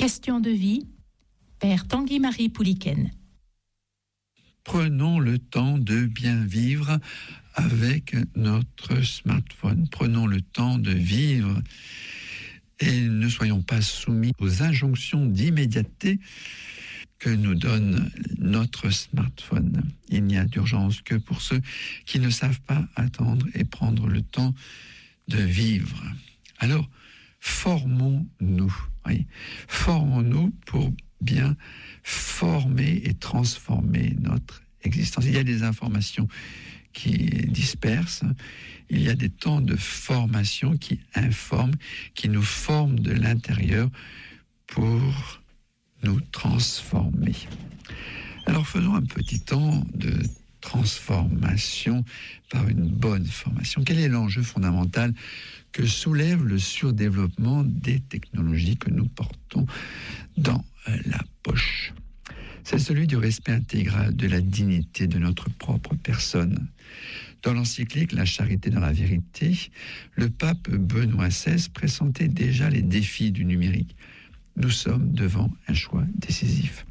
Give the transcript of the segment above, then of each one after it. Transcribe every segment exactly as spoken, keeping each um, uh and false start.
Question de vie, Père Tanguy-Marie Pouliken. Prenons le temps de bien vivre avec notre smartphone. Prenons le temps de vivre et ne soyons pas soumis aux injonctions d'immédiateté que nous donne notre smartphone. Il n'y a d'urgence que pour ceux qui ne savent pas attendre et prendre le temps de vivre. Alors, formons-nous. Oui, formons-nous pour bien former et transformer notre existence. Il y a des informations qui dispersent, il y a des temps de formation qui informent, qui nous forment de l'intérieur pour nous transformer. Alors faisons un petit temps de transformation par une bonne formation. Quel est l'enjeu fondamental que soulève le surdéveloppement des technologies que nous portons dans la poche? C'est celui du respect intégral de la dignité de notre propre personne. Dans l'encyclique « La charité dans la vérité », le pape Benoît seize pressentait déjà les défis du numérique. Nous sommes devant un choix décisif.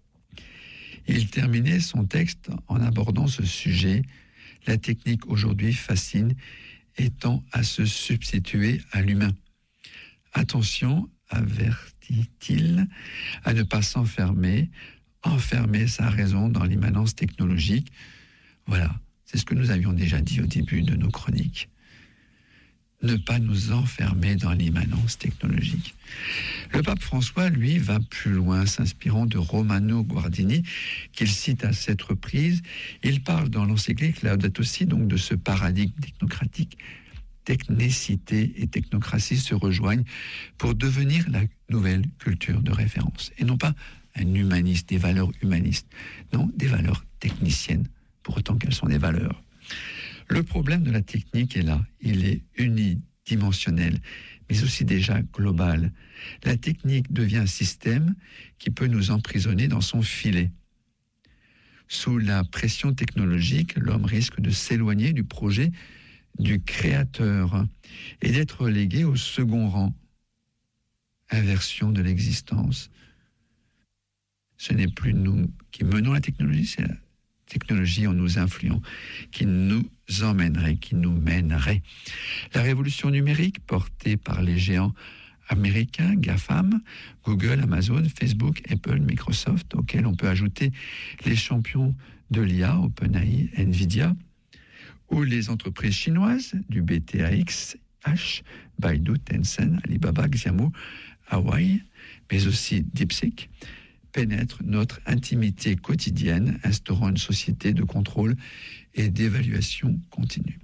Il terminait son texte en abordant ce sujet. La technique aujourd'hui fascine et tend à se substituer à l'humain. Attention, avertit-il, à ne pas s'enfermer, enfermer sa raison dans l'immanence technologique. Voilà, c'est ce que nous avions déjà dit au début de nos chroniques. Ne pas nous enfermer dans l'immanence technologique. Le pape François, lui, va plus loin, s'inspirant de Romano Guardini, qu'il cite à cette reprise. Il parle dans l'encyclique Laudato Si, donc de ce paradigme technocratique. Technicité et technocratie se rejoignent pour devenir la nouvelle culture de référence. Et non pas un humaniste, des valeurs humanistes. Non, des valeurs techniciennes, pour autant qu'elles sont des valeurs. Le problème de la technique est là. Il est unidimensionnel, mais aussi déjà global. La technique devient un système qui peut nous emprisonner dans son filet. Sous la pression technologique, l'homme risque de s'éloigner du projet du créateur et d'être relégué au second rang. Inversion de l'existence. Ce n'est plus nous qui menons la technologie, c'est la technologie en nous influant, qui nous emmènerait, qui nous mènerait. La révolution numérique portée par les géants américains, GAFAM, Google, Amazon, Facebook, Apple, Microsoft, auxquels on peut ajouter les champions de l'I A, OpenAI, Nvidia, ou les entreprises chinoises du B T A X H, Baidu, Tencent, Alibaba, Xiaomi, Huawei, mais aussi DeepSeek, pénètre notre intimité quotidienne, instaurant une société de contrôle et d'évaluation continue.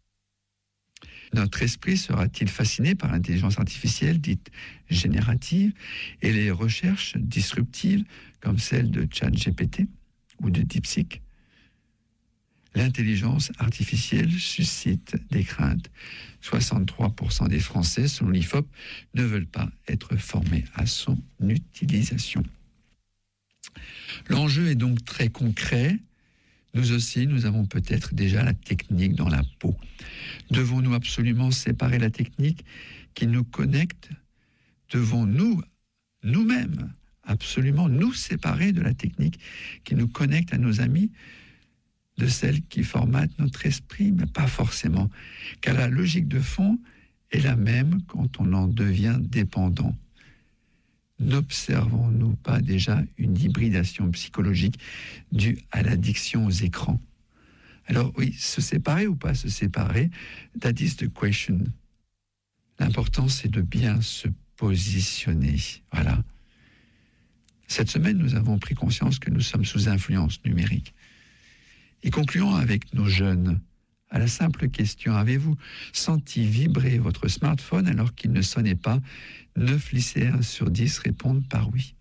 Notre esprit sera-t-il fasciné par l'intelligence artificielle dite générative et les recherches disruptives comme celle de ChatGPT ou de DeepSeek? L'intelligence artificielle suscite des craintes. soixante-trois pour cent des Français, selon l'I F O P, ne veulent pas être formés à son utilisation. L'enjeu est donc très concret. Nous aussi, nous avons peut-être déjà la technique dans la peau. Devons-nous absolument séparer la technique qui nous connecte? Devons-nous, nous-mêmes, absolument nous séparer de la technique qui nous connecte à nos amis, de celle qui formate notre esprit? Mais pas forcément, car la logique de fond est la même quand on en devient dépendant. N'observons-nous pas déjà une hybridation psychologique due à l'addiction aux écrans? Alors oui, se séparer ou pas se séparer, that is the question. L'important, c'est de bien se positionner. Voilà. Cette semaine, nous avons pris conscience que nous sommes sous influence numérique. Et concluons avec nos jeunes. À la simple question, avez-vous senti vibrer votre smartphone alors qu'il ne sonnait pas? neuf lycéens sur dix répondent par oui.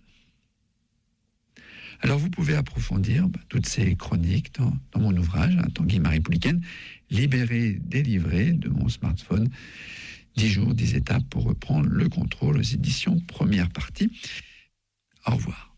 Alors vous pouvez approfondir bah, toutes ces chroniques dans, dans mon ouvrage, hein, Tanguy-Marie Pouliken, Libéré, délivré de mon smartphone, dix jours, dix étapes pour reprendre le contrôle aux éditions première partie. Au revoir.